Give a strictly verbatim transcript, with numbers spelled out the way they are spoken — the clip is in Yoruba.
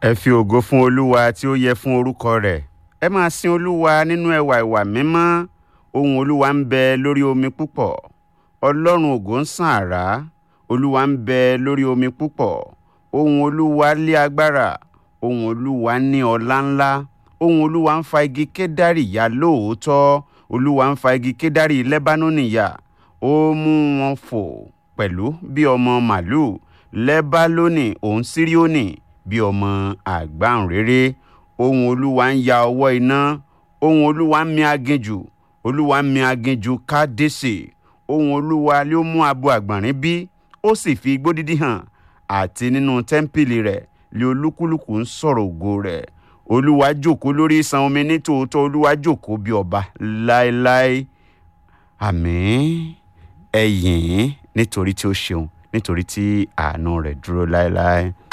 Ẹ fi ògo fún Olúwa tí ó yẹ fún orúkọ rẹ̀. Ẹ máa sin Olúwa nínú ẹwà ìwà mímọ́. Ohùn Olúwa ń bẹ lórí omi púpọ̀. Ọlọ́run ògo ń sàn àrá. Olúwa ń bẹ lórí omi púpọ̀. Ohùn Olúwa lé agbára. Ohùn Olúwa ní ọlá ńlá. Ohùn Olúwa ń fa igi kedari ya lóòótọ́. Olúwa ń fa igi kedari Lẹ́bánónì ya. Ó mú wọn fò pẹ̀lú bí ọmọ màlúù. Lẹ́bánónì òun Síríónì bí ọmọ àgbáǹréré. Ohùn Olúwa ń ya ọwọ́ iná. Ohùn Olúwa ń mì aginjù. Olúwa ń mì aginjù Kádésì. Ohùn Olúwa ló mú abo àgbọ̀nrín bí. Ó sì fi igbó dídí hàn. Àti nínú tẹ́ḿpìlì rẹ̀ lé olúkúlùkù ń sọ̀rọ̀ ògo rẹ̀. Olúwa jókòó lórí ìṣàn omi ní tòótọ́. Olúwa jókòó bí ọba láéláé. Àmín. Ẹ yìn ín nítorí tí ó ṣeun, nítorí tí àánú rẹ̀ dúró láéláé.